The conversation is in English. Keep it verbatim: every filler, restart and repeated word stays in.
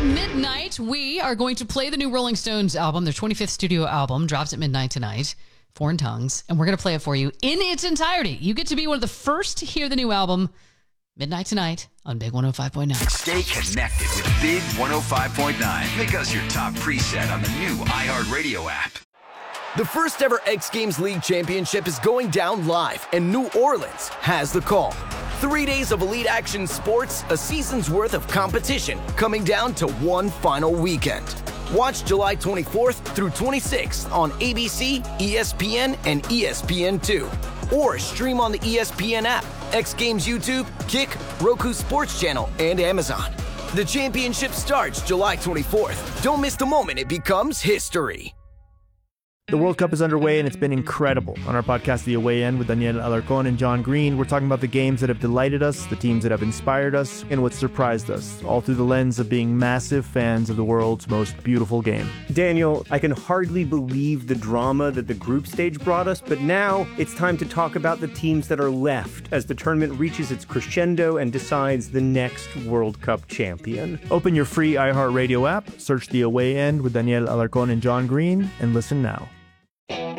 midnight, we are going to play the new Rolling Stones album. Their twenty-fifth studio album drops at midnight tonight, Foreign Tongues, and we're going to play it for you in its entirety. You get to be one of the first to hear the new album midnight tonight on Big one oh five point nine. Stay connected with Big one oh five point nine. Make us your top preset on the new iHeartRadio app. The first ever X Games League Championship is going down live, and New Orleans has the call. Three days of elite action sports, a season's worth of competition, coming down to one final weekend. Watch July twenty-fourth through twenty-sixth on A B C, E S P N, and E S P N two. Or stream on the E S P N app, X Games YouTube, Kick, Roku Sports Channel, and Amazon. The championship starts July twenty-fourth. Don't miss the moment it becomes history. The World Cup is underway, and it's been incredible. On our podcast, The Away End, with Daniel Alarcón and John Green, we're talking about the games that have delighted us, the teams that have inspired us, and what surprised us, all through the lens of being massive fans of the world's most beautiful game. Daniel, I can hardly believe the drama that the group stage brought us, but now it's time to talk about the teams that are left as the tournament reaches its crescendo and decides the next World Cup champion. Open your free iHeartRadio app, search The Away End with Daniel Alarcón and John Green, and listen now.